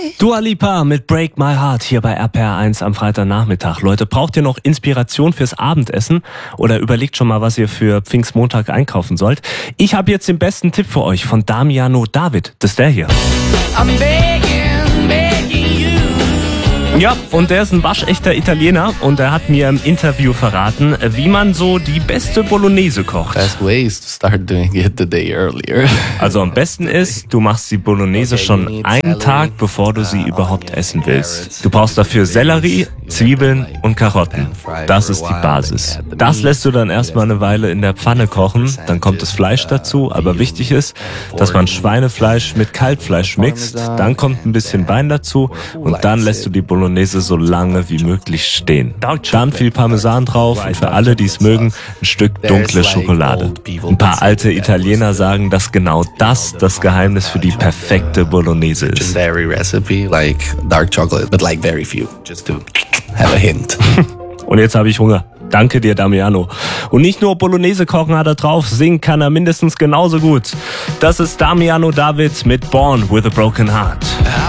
Dua Lipa mit Break My Heart hier bei RPR1 am Freitagnachmittag. Leute, braucht ihr noch Inspiration fürs Abendessen oder überlegt schon mal, was ihr für Pfingstmontag einkaufen sollt? Ich habe jetzt den besten Tipp für euch von Damiano David. Das ist der hier. I'm begging you. Ja, und der ist ein waschechter Italiener und er hat mir im Interview verraten, wie man so die beste Bolognese kocht. Best ways to start doing it the day earlier. Also am besten ist, du machst die Bolognese schon einen Tag, bevor du sie überhaupt essen willst. Du brauchst dafür Sellerie, Zwiebeln und Karotten. Das ist die Basis. Das lässt du dann erstmal eine Weile in der Pfanne kochen, dann kommt das Fleisch dazu, aber wichtig ist, dass man Schweinefleisch mit Kalbfleisch mixt, dann kommt ein bisschen Wein dazu und dann lässt du die Bolognese so lange wie möglich stehen. Dann viel Parmesan drauf und für alle, die es mögen, ein Stück dunkle Schokolade. Ein paar alte Italiener sagen, dass genau das Geheimnis für die perfekte Bolognese ist. Legendary recipe, like dark chocolate, but like very few, just to have a hint. Und jetzt habe ich Hunger. Danke dir, Damiano. Und nicht nur Bolognese kochen hat er drauf, singen kann er mindestens genauso gut. Das ist Damiano David mit Born with a Broken Heart.